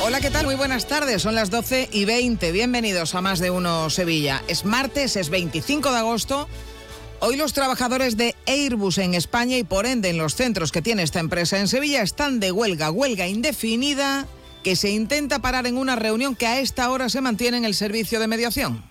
Hola, ¿qué tal? Muy buenas tardes, son las 12:20. Bienvenidos a Más de Uno Sevilla. Es martes, es 25 de agosto. Hoy los trabajadores de Airbus en España y por ende en los centros que tiene esta empresa en Sevilla están de huelga indefinida, que se intenta parar en una reunión que a esta hora se mantiene en el servicio de mediación.